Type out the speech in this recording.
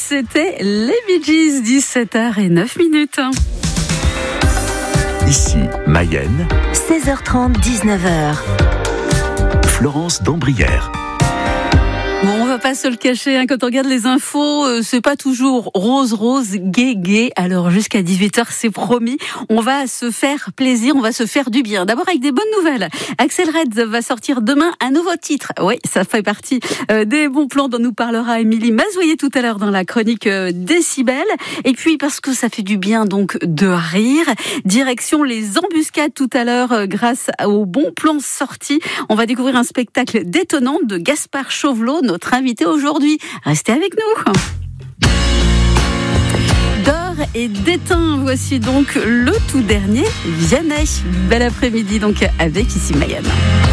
c'était les Bee Gees, 17h09. Ici, Mayenne, 16h30, 19h. Florence Dambrière. Bon, on va pas se le cacher, quand on regarde les infos, c'est pas toujours rose, gai. Alors jusqu'à 18h, c'est promis, on va se faire plaisir, on va se faire du bien. D'abord avec des bonnes nouvelles. Axel Red va sortir demain un nouveau titre. Oui, ça fait partie des bons plans dont nous parlera Émilie Mazoyer tout à l'heure dans la chronique Décibel. Et puis parce que ça fait du bien donc de rire, direction les embuscades tout à l'heure grâce aux bons plans sortis. On va découvrir un spectacle détonnant de Gaspard Chauvelot, notre invité aujourd'hui. Restez avec nous. D'or et d'étain, voici donc le tout dernier Vianney. Bel après-midi donc avec ici Mayenne.